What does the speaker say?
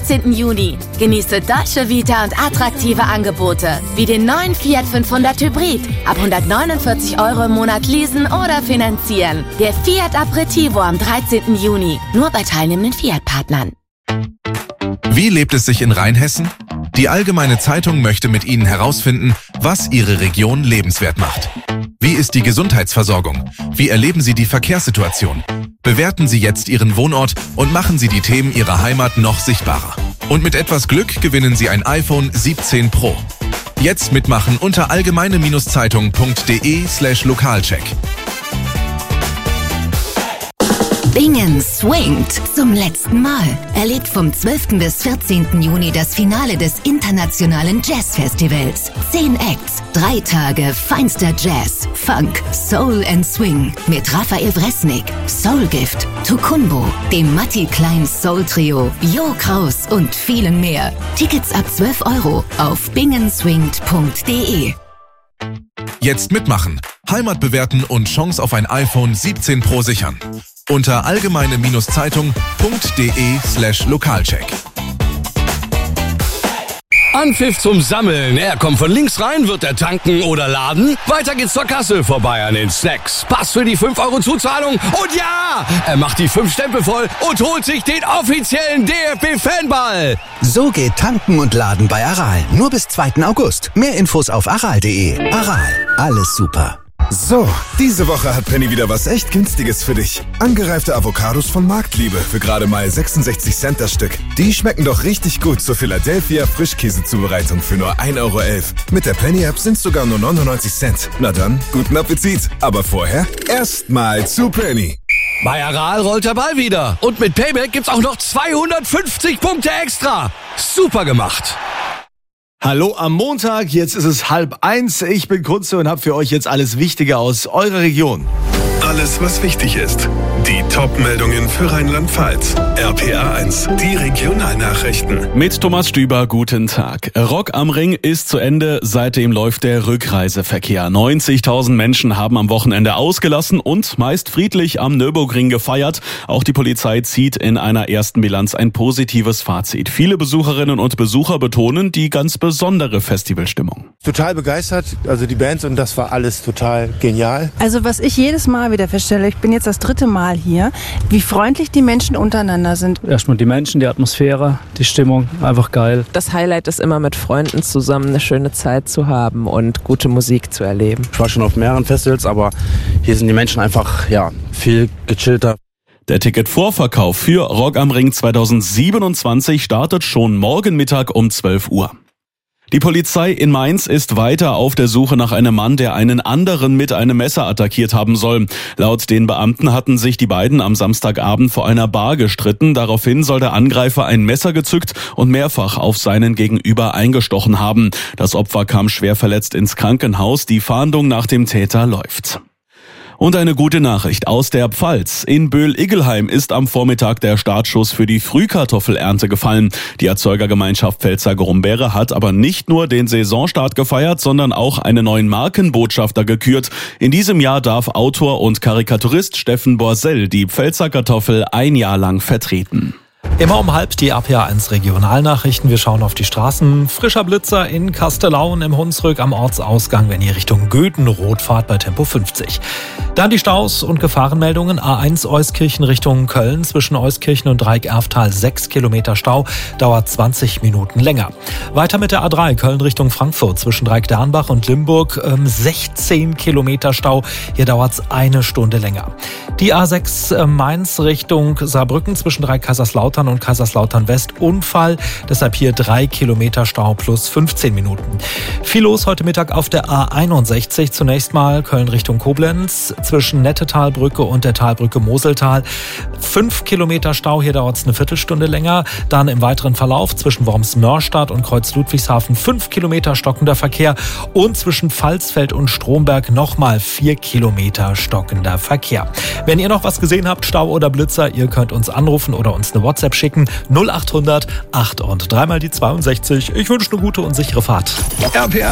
13. Juni. Genieße Dolce Vita und attraktive Angebote, wie den neuen Fiat 500 Hybrid. Ab 149 € im Monat leasen oder finanzieren. Der Fiat Aperitivo am 13. Juni. Nur bei teilnehmenden Fiat-Partnern. Wie lebt es sich in Rheinhessen? Die Allgemeine Zeitung möchte mit Ihnen herausfinden, was Ihre Region lebenswert macht. Wie ist die Gesundheitsversorgung? Wie erleben Sie die Verkehrssituation? Bewerten Sie jetzt Ihren Wohnort und machen Sie die Themen Ihrer Heimat noch sichtbarer. Und mit etwas Glück gewinnen Sie ein iPhone 17 Pro. Jetzt mitmachen unter allgemeine-zeitung.de/Lokalcheck. Bingen swingt zum letzten Mal. Erlebt vom 12. bis 14. Juni das Finale des internationalen Jazzfestivals. 10 Acts, 3 Tage feinster Jazz, Funk, Soul and Swing mit Raphael Wresnick, Soulgift, Tukumbo, dem Matti Klein Soul Trio, Jo Kraus und vielen mehr. Tickets ab 12 € auf bingenswingt.de. Jetzt mitmachen, Heimat bewerten und Chance auf ein iPhone 17 Pro sichern. Unter allgemeine-zeitung.de/Lokalcheck. Anpfiff zum Sammeln. Er kommt von links rein, wird er tanken oder laden? Weiter geht's zur Kasse, vorbei an den Snacks. Pass für die 5 € Zuzahlung und ja! Er macht die 5 Stempel voll und holt sich den offiziellen DFB-Fanball. So geht Tanken und Laden bei Aral. Nur bis 2. August. Mehr Infos auf aral.de. Aral, alles super. So, diese Woche hat Penny wieder was echt Günstiges für dich. Angereifte Avocados von Marktliebe für gerade mal 66 Cent das Stück. Die schmecken doch richtig gut zur Philadelphia Frischkäsezubereitung für nur 1,11 € Mit der Penny-App sind's sogar nur 99 Cent. Na dann, guten Appetit. Aber vorher erstmal zu Penny. Bei Aral rollt der Ball wieder. Und mit Payback gibt's auch noch 250 Punkte extra. Super gemacht. Hallo am Montag, jetzt ist es 12:30. Ich bin Kunze und habe für euch jetzt alles Wichtige aus eurer Region. Alles, was wichtig ist. Die Top-Meldungen für Rheinland-Pfalz. RPA 1, die Regionalnachrichten. Mit Thomas Stüber, guten Tag. Rock am Ring ist zu Ende, seitdem läuft der Rückreiseverkehr. 90.000 Menschen haben am Wochenende ausgelassen und meist friedlich am Nürburgring gefeiert. Auch die Polizei zieht in einer ersten Bilanz ein positives Fazit. Viele Besucherinnen und Besucher betonen die ganz besondere Festivalstimmung. Total begeistert, also die Bands, und das war alles total genial. Also was ich jedes Mal wieder feststelle, ich bin jetzt das 3. Mal hier, wie freundlich die Menschen untereinander sind. Erstmal die Menschen, die Atmosphäre, die Stimmung, einfach geil. Das Highlight ist immer, mit Freunden zusammen eine schöne Zeit zu haben und gute Musik zu erleben. Ich war schon auf mehreren Festivals, aber hier sind die Menschen einfach viel gechillter. Der Ticketvorverkauf für Rock am Ring 2027 startet schon morgen Mittag um 12 Uhr. Die Polizei in Mainz ist weiter auf der Suche nach einem Mann, der einen anderen mit einem Messer attackiert haben soll. Laut den Beamten hatten sich die beiden am Samstagabend vor einer Bar gestritten. Daraufhin soll der Angreifer ein Messer gezückt und mehrfach auf seinen Gegenüber eingestochen haben. Das Opfer kam schwer verletzt ins Krankenhaus. Die Fahndung nach dem Täter läuft. Und eine gute Nachricht aus der Pfalz. In Böhl-Iggelheim ist am Vormittag der Startschuss für die Frühkartoffelernte gefallen. Die Erzeugergemeinschaft Pfälzer-Grumbeere hat aber nicht nur den Saisonstart gefeiert, sondern auch einen neuen Markenbotschafter gekürt. In diesem Jahr darf Autor und Karikaturist Steffen Borsell die Pfälzer Kartoffel ein Jahr lang vertreten. Immer um 12 die RPA 1 Regionalnachrichten. Wir schauen auf die Straßen. Frischer Blitzer in Kastellaun im Hunsrück am Ortsausgang, wenn ihr Richtung Göthenroth fahrt bei Tempo 50. Dann die Staus und Gefahrenmeldungen. A1 Euskirchen Richtung Köln zwischen Euskirchen und Dreieck-Erftal 6 Kilometer Stau, dauert 20 Minuten länger. Weiter mit der A3 Köln Richtung Frankfurt zwischen Dreieck-Dernbach und Limburg 16 Kilometer Stau, hier dauert es 1 Stunde länger. Die A6 Mainz Richtung Saarbrücken zwischen Dreieck-Kaiserslautern und Kaiserslautern West Unfall, deshalb hier 3 Kilometer Stau plus 15 Minuten. Viel los heute Mittag auf der A61, zunächst mal Köln Richtung Koblenz zwischen Nettetalbrücke und der Talbrücke Moseltal. 5 Kilometer Stau, hier dauert es eine Viertelstunde länger. Dann im weiteren Verlauf zwischen Worms-Mörstadt und Kreuz-Ludwigshafen 5 Kilometer stockender Verkehr und zwischen Pfalzfeld und Stromberg nochmal 4 Kilometer stockender Verkehr. Wenn ihr noch was gesehen habt, Stau oder Blitzer, ihr könnt uns anrufen oder uns eine WhatsApp schicken. 0800 8 und 3 mal die 62. Ich wünsche eine gute und sichere Fahrt. RPA